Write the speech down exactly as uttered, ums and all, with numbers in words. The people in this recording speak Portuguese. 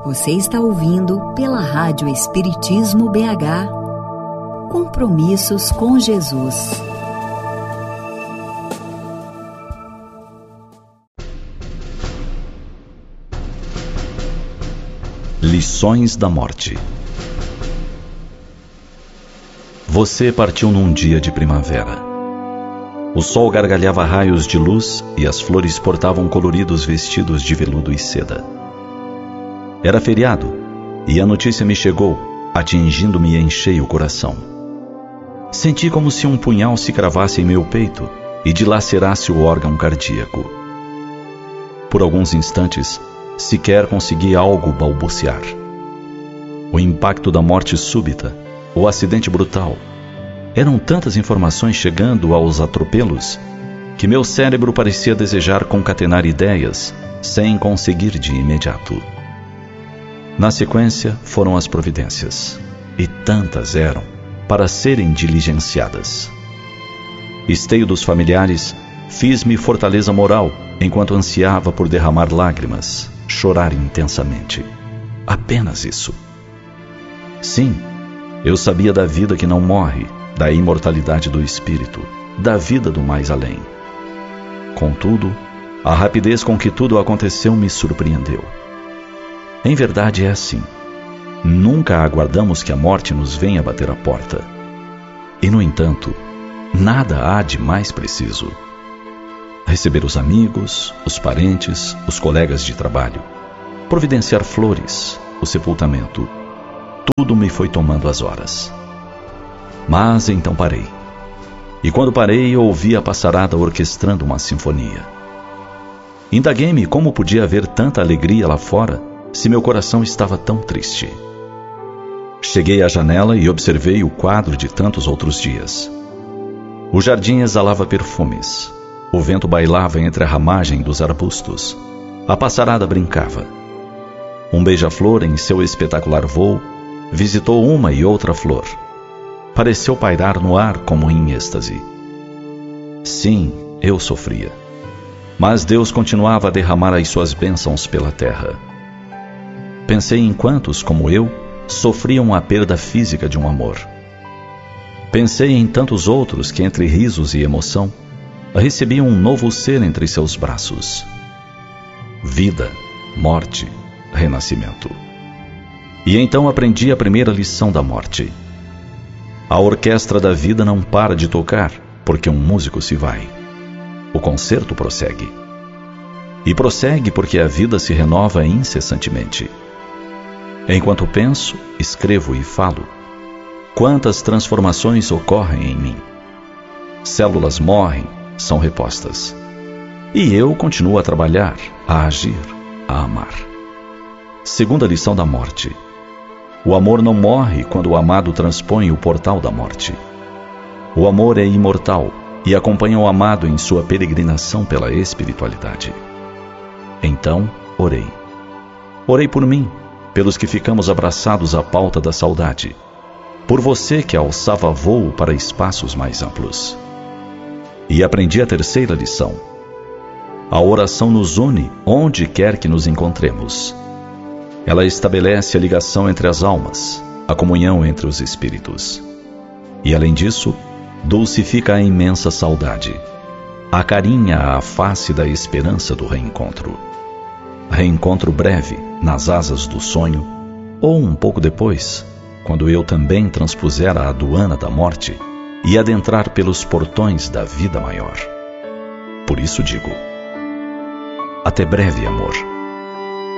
Você está ouvindo pela Rádio Espiritismo B H Compromissos com Jesus. Lições da Morte. Você partiu num dia de primavera. O sol gargalhava raios de luz e as flores portavam coloridos vestidos de veludo e seda. Era feriado e a notícia me chegou, atingindo-me em cheio o coração. Senti como se um punhal se cravasse em meu peito e dilacerasse o órgão cardíaco. Por alguns instantes, sequer consegui algo balbuciar. O impacto da morte súbita, o acidente brutal, eram tantas informações chegando aos atropelos que meu cérebro parecia desejar concatenar ideias sem conseguir de imediato. Na sequência foram as providências, e tantas eram para serem diligenciadas. Esteio dos familiares, fiz-me fortaleza moral enquanto ansiava por derramar lágrimas, chorar intensamente. Apenas isso. Sim, eu sabia da vida que não morre, da imortalidade do espírito, da vida do mais além. Contudo, a rapidez com que tudo aconteceu me surpreendeu. Em verdade é assim. Nunca aguardamos que a morte nos venha bater à porta. E, no entanto, nada há de mais preciso. Receber os amigos, os parentes, os colegas de trabalho, providenciar flores, o sepultamento, tudo me foi tomando as horas. Mas então parei. E quando parei, ouvi a passarada orquestrando uma sinfonia. Indaguei-me como podia haver tanta alegria lá fora, se meu coração estava tão triste. Cheguei à janela e observei o quadro de tantos outros dias. O jardim exalava perfumes. O vento bailava entre a ramagem dos arbustos. A passarada brincava. Um beija-flor, em seu espetacular voo, visitou uma e outra flor. Pareceu pairar no ar como em êxtase. Sim, eu sofria. Mas Deus continuava a derramar as suas bênçãos pela terra. Pensei em quantos, como eu, sofriam a perda física de um amor. Pensei em tantos outros que, entre risos e emoção, recebiam um novo ser entre seus braços. Vida, morte, renascimento. E então aprendi a primeira lição da morte. A orquestra da vida não para de tocar, porque um músico se vai. O concerto prossegue. E prossegue porque a vida se renova incessantemente. Enquanto penso, escrevo e falo, quantas transformações ocorrem em mim. Células morrem, são repostas. E eu continuo a trabalhar, a agir, a amar. Segunda lição da morte. O amor não morre quando o amado transpõe o portal da morte. O amor é imortal e acompanha o amado em sua peregrinação pela espiritualidade. Então, orei. Orei por mim, pelos que ficamos abraçados à pauta da saudade, por você que alçava voo para espaços mais amplos. E aprendi a terceira lição. A oração nos une onde quer que nos encontremos. Ela estabelece a ligação entre as almas, a comunhão entre os espíritos. E além disso, dulcifica a imensa saudade, acarinha a face da esperança do reencontro. Reencontro breve, nas asas do sonho, ou um pouco depois, quando eu também transpuser a aduana da morte e adentrar pelos portões da vida maior. Por isso digo, até breve, amor.